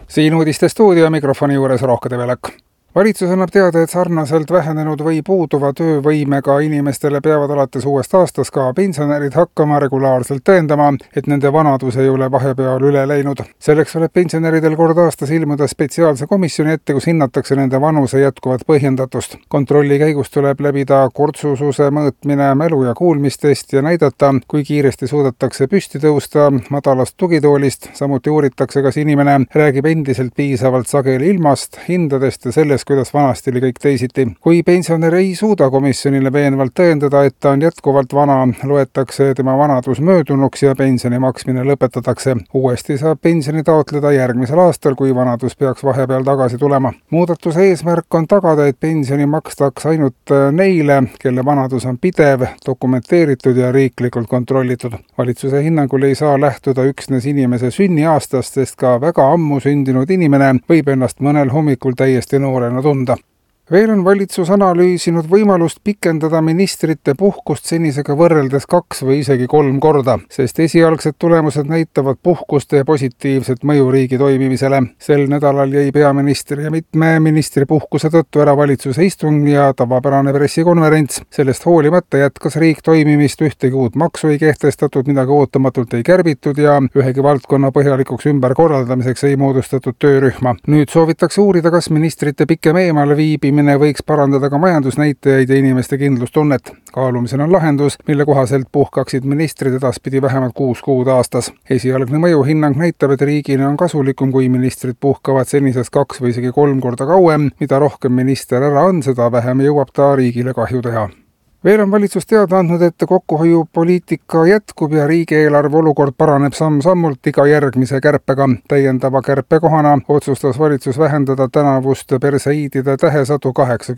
Siin uudiste stuudio mikrofoni juures Rohke Develek. Valitsus annab teada, et sarnaselt vähenenud või puuduva töövõimega inimestele peavad alates uuest aastast ka pensionärid hakkama regulaarselt tõendama, et nende vanadus ei ole vahepeal üle läinud. Selleks tuleb pensionäridel kord aastas ilmuda spetsiaalse komisjoni ette, kus hinnatakse nende vanuse jätkuvat põhjendatust. Kontrolli käigus tuleb läbida kortsususe mõõtmine, mälu- ja kuulmistest ja näidata, kui kiiresti suudetakse püsti tõusta madalast tugitoolist. Samuti uuritakse, kas inimene räägib endiselt piisavalt sageli ilmast, hindadest ja sellest, kuidas vanasti oli kõik teisiti. Kui pensionär ei suuda komisjonile veenvalt tõendada, et ta on jätkuvalt vana, loetakse tema vanadus möödunuks ja pensioni maksmine lõpetatakse. Uuesti saab pensioni taotleda järgmisel aastal, kui vanadus peaks vahepeal tagasi tulema. Muudatuse eesmärk on tagada, et pensioni makstaks ainult neile, kelle vanadus on pidev, dokumenteeritud ja riiklikult kontrollitud. Valitsuse hinnangul ei saa lähtuda üksnes inimese sünniaastast, sest ka väga ammu sündinud inimene võib ennast mõnel hommikul täiesti noorena tunda. Veel on valitsus analüüsinud võimalust pikendada ministrite puhkust senisega võrreldes 2 või isegi 3 korda, sest esialgsed tulemused näitavad puhkuste positiivset mõju riigi toimimisele. Sel nädalal jäi peaministri ja mitme ministri puhkuse tõttu ära valitsuse istung ja tavapärane pressikonverents. Sellest hoolimata jätkas riik toimimist, ühtegi uut maksu ei kehtestatud, midagi ootamatult ei kärbitud ja ühegi valdkonna põhjalikuks ümberkorraldamiseks ei moodustatud töörühma. Nüüd soovitakse uurida, kas ministrite pikem eemale viibimine võiks parandada ka majandusnäitajaid ja inimeste kindlustunnet. Kaalumisel on lahendus, mille kohaselt puhkaksid ministrid edaspidi vähemalt 6 kuud aastas. Esialgne mõjuhinnang näitab, et riigile on kasulikum, kui ministrid puhkavad senisest 2 või isegi 3 korda kauem. Mida rohkem minister ära on, seda vähem jõuab ta riigile kahju teha. Veel on valitsus teada andnud, et kokkuhoiupoliitika jätkub ja riigieelarve olukord paraneb samm-sammult iga järgmise kärpega. Täiendava kärpekohana otsustas valitsus vähendada tänavust perseiidide tähesadu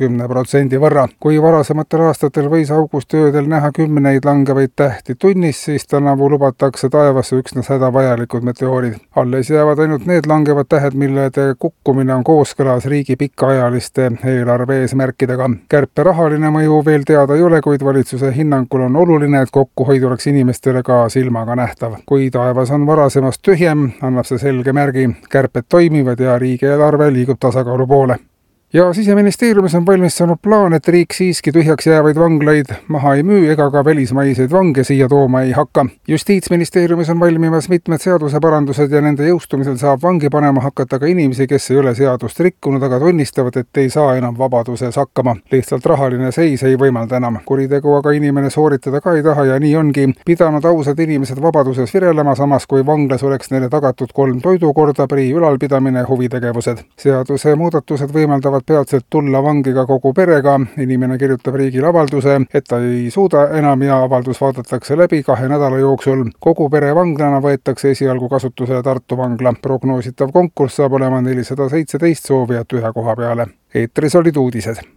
80% võrra. Kui varasematel aastatel võis augustöödel näha 10 langevaid tähti tunnis, siis tänavu lubatakse taevasse üksnes hädavajalikud meteoorid. Alles jäävad ainult need langevad tähed, millede kukkumine on kooskõlas riigi pikaajaliste eelarve eesmärkidega. Kärpe rahaline mõju veel teada ei ole, kuid valitsuse hinnangul on oluline, et kokkuhoid oleks inimestele ka silmaga nähtav. Kui taevas on varasemast tühjem, annab see selge märgi. Kärped toimivad ja riigieelarve liigub tasakaalu poole. Ja Siseministeeriumis on valmis saanud plaan, et riik siiski tühjaks jäävaid vanglaid maha ei müü ega ka välismaiseid vange siia tooma ei hakka. Justiitsministeeriumis on valmimas mitmed seaduseparandused ja nende jõustumisel saab vangi panema hakata ka inimesi, kes ei ole seadust rikkunud, aga tunnistavad, et ei saa enam vabaduses hakkama. Lihtsalt rahaline seis ei võimalda enam. Kuritegu aga inimene sooritada ka ei taha ja nii ongi pidanud ausad inimesed vabaduses virelema, samas kui vanglas oleks neile tagatud 3 toidukorda, prii ülalpidamine ja huvitegevused. Seaduse muudatused võimaldavad peatselt tulla vangiga kogu perega. Inimene kirjutab riigile avalduse, et ta ei suuda enam ja avaldus vaadatakse läbi 2 nädala jooksul. Kogu pere vanglana võetakse esialgu kasutusele Tartu vangla. Prognoositav konkurss saab olema 417 soovijat 1 koha peale. Eetris olid uudised.